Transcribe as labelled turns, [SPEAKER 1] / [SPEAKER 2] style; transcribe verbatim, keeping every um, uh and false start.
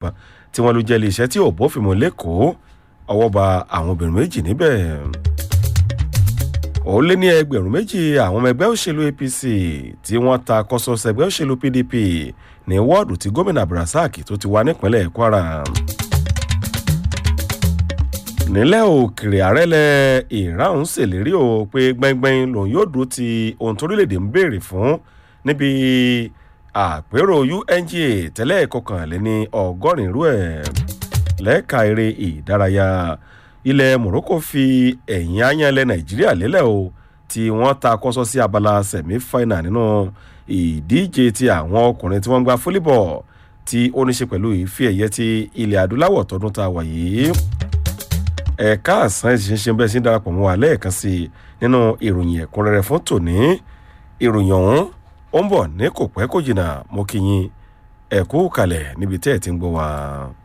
[SPEAKER 1] tí wọ́n ló jẹ́ iléeṣẹ́ tí ò bófin mu lẹ́kọ̀ọ́ ọwọ́ ba àwọn obìnrin méjì níbẹ̀. ó lé ní ẹgbẹ̀rún méjì àwọn ọmọ ẹgbẹ́ òṣèlú A P C tí wọ́n ta kọ́sọ́ sẹgbẹ́ òṣèlú P D P ní wọ́ọ̀dù tí gómìnà Abdulrasaq tó ti wà nípínlẹ̀ Kwara. nílẹ̀ òkèrè àrẹ́lẹ̀ Iran ń ṣèlérí o pé gbẹ́ngbẹ́ng lòun yóò dúró ti ohun torílẹ̀-èdè ń béèrè fún níbi àpérò U N G A tẹ́lẹ̀ kọkànléní ọgọ́rin irú ẹ̀. lẹ́ka eré ìdárayá ilẹ̀ Morocco fi ẹ̀yìn ayanlẹ̀ Nàìjíríà lélẹ̀ o tí wọ́n ta kọ́sọ́ sí abala semi-final nínú ìdíje ti àwọn ọkùnrin tí wọ́n ń gba fúlíbọ̀ tí ó ní ṣe pẹ̀lú ìfi ẹ̀yẹ ti ilẹ̀ adúláwọ̀ tọdún tá a wà yìí. ẹ̀ka àsán ìṣinṣin bẹ́ẹ̀ sí darapọ̀ mọ́ wa lẹ́ẹ̀kan sí nínú ìròyìn ẹ̀kúnrẹ́rẹ́ fún tòní. ìròyìn ọ̀hún ó ń bọ̀ ní kò pẹ́ kò jìnnà mo kí yín ẹ kú kalẹ̀ níbi tẹ́ ẹ ti ń gbọ́ wa.